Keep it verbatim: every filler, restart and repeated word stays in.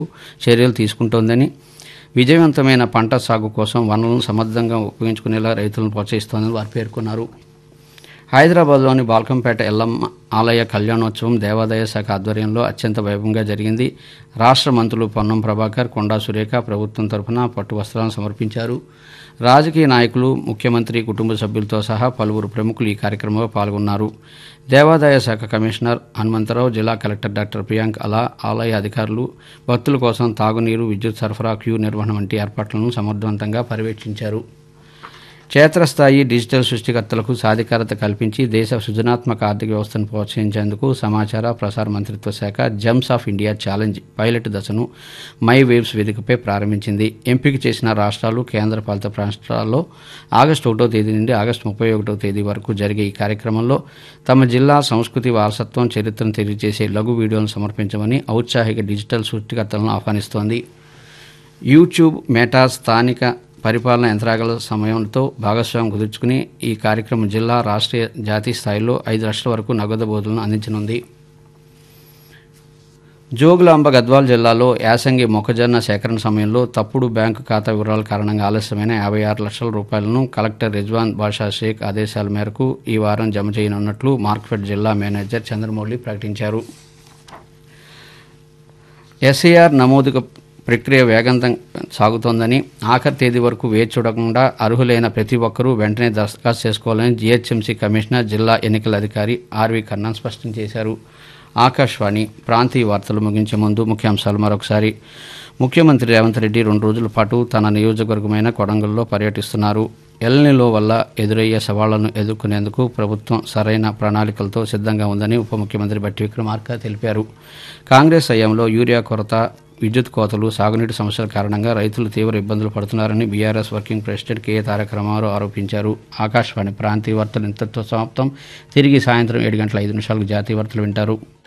చర్యలు తీసుకుంటోందని, విజయవంతమైన పంట సాగు కోసం వనరులను సమర్థంగా ఉపయోగించుకునేలా రైతులను ప్రోత్సహిస్తోందని వారు పేర్కొన్నారు. హైదరాబాద్లోని బాల్కంపేట ఎల్లమ్మ ఆలయ కళ్యాణోత్సవం దేవాదాయ శాఖ ఆధ్వర్యంలో అత్యంత వైభవంగా జరిగింది. రాష్ట్ర మంత్రులు పొన్నం ప్రభాకర్, కొండా సురేఖ ప్రభుత్వం తరఫున పట్టు వస్త్రాలను సమర్పించారు. రాజకీయ నాయకులు, ముఖ్యమంత్రి కుటుంబ సభ్యులతో సహా పలువురు ప్రముఖులు ఈ కార్యక్రమంలో పాల్గొన్నారు. దేవాదాయ శాఖ కమిషనర్ హనుమంతరావు, జిల్లా కలెక్టర్ డాక్టర్ ప్రియాంక్ అలా, ఆలయ అధికారులు భక్తుల కోసం తాగునీరు, విద్యుత్ సరఫరా, క్యూ నిర్వహణ వంటి ఏర్పాట్లను సమర్థవంతంగా పర్యవేక్షించారు. క్షేత్రస్థాయి డిజిటల్ సృష్టికర్తలకు సాధికారత కల్పించి దేశ సృజనాత్మక ఆర్థిక వ్యవస్థను ప్రోత్సహించేందుకు సమాచార ప్రసార మంత్రిత్వ శాఖ Gems of India challenge pilot దశను మై వేవ్స్ వేదికపై ప్రారంభించింది. ఎంపిక చేసిన రాష్ట్రాలు, కేంద్రపాలిత రాష్ట్రాల్లో ఆగస్టు ఒకటో తేదీ నుండి ఆగస్టు ముప్పై ఒకటో తేదీ వరకు జరిగే ఈ కార్యక్రమంలో తమ జిల్లా సంస్కృతి, వారసత్వం, చరిత్రను తెలియజేసే లఘు వీడియోలను సమర్పించమని ఔత్సాహిక డిజిటల్ సృష్టికర్తలను ఆహ్వానిస్తోంది. యూట్యూబ్, మెటా స్థానిక పరిపాలన యంత్రాంగాల సమయంతో భాగస్వామ్యం కుదుర్చుకుని ఈ కార్యక్రమం జిల్లా, రాష్ట్రీయ, జాతీయ స్థాయిలో ఐదు లక్షల వరకు నగదు బోధనలను అందించనుంది. జోగులాంబ గద్వాల జిల్లాలో యాసంగి మొక్కజొన్న సేకరణ సమయంలో తప్పుడు బ్యాంకు ఖాతా వివరాల కారణంగా ఆలస్యమైన యాభై ఆరు లక్షల రూపాయలను కలెక్టర్ రిజ్వాన్ బాషా షేక్ ఆదేశాల మేరకు ఈ వారం జమ చేయనున్నట్లు మార్క్ఫెడ్ జిల్లా మేనేజర్ చంద్రమౌళి ప్రకటించారు. ఎస్ఏఆర్ నమోదు ప్రక్రియ వేగంతం సాగుతోందని, ఆఖరి తేదీ వరకు వేచి చూడకుండా అర్హులైన ప్రతి ఒక్కరూ వెంటనే దరఖాస్తు చేసుకోవాలని జీహెచ్ఎంసీ కమిషనర్, జిల్లా ఎన్నికల అధికారి ఆర్వి కర్ణన్ స్పష్టం చేశారు. ఆకాశవాణి ప్రాంతీయ వార్తలు ముగించే ముందు ముఖ్యాంశాలు మరొకసారి. ముఖ్యమంత్రి రేవంత్ రెడ్డి రెండు రోజుల పాటు తన నియోజకవర్గమైన కొడంగల్లో పర్యటిస్తున్నారు. ఎల్నిలో వల్ల ఎదురయ్యే సవాళ్లను ఎదుర్కొనేందుకు ప్రభుత్వం సరైన ప్రణాళికలతో సిద్ధంగా ఉందని ఉప ముఖ్యమంత్రి బట్టి విక్రమార్క తెలిపారు. కాంగ్రెస్ హయాంలో యూరియా కొరత, విద్యుత్ కోతలు, సాగునీటి సమస్యల కారణంగా రైతులు తీవ్ర ఇబ్బందులు పడుతున్నారని బీఆర్ఎస్ వర్కింగ్ ప్రెసిడెంట్ కె తారక రామారావు ఆరోపించారు. ఆకాశవాణి ప్రాంతీయ వార్తలు ఇంతటితో సమాప్తం. తిరిగి సాయంత్రం ఏడు గంటల ఐదు నిమిషాలకు జాతీయ వార్తలు వింటారు.